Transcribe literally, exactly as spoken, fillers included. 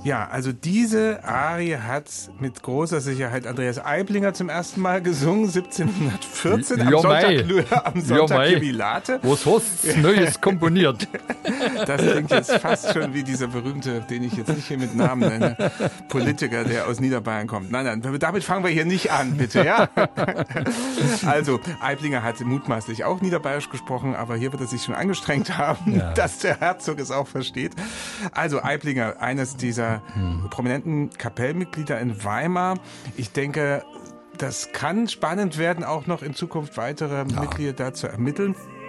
Ja, also diese Arie hat mit großer Sicherheit Andreas Aiblinger zum ersten Mal gesungen, siebzehnhundertvierzehn, am Ja, Sonntag, mei. am Sonntag Ja, Jubilate. Was hast du Neues komponiert? Das klingt jetzt fast schon wie dieser berühmte, den ich jetzt nicht hier mit Namen nenne, Politiker, der aus Niederbayern kommt. Nein, nein, damit fangen wir hier nicht an, bitte, ja? Also, Aiblinger hat mutmaßlich auch Niederbayerisch gesprochen, aber hier wird er sich schon angestrengt haben, ja. dass der Herzog es auch versteht. Also, Aiblinger, eines dieser hm. prominenten Kapellmitglieder in Weimar. Ich denke, das kann spannend werden, auch noch in Zukunft weitere ja. Mitglieder da zu ermitteln.